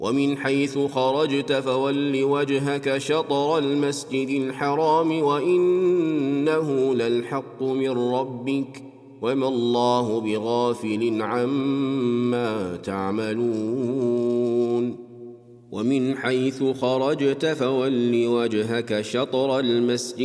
ومن حيث خرجت فول وجهك شطر المسجد الحرام وإنه للحق من ربك وما الله بغافل عما تعملون ومن حيث خرجت فول وجهك شطر المسجد